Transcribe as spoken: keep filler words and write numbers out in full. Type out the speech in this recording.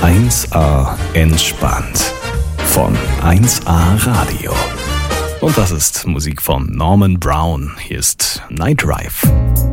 eins A entspannt von eins A Radio. Und das ist Musik von Norman Brown. Hier ist Night Drive.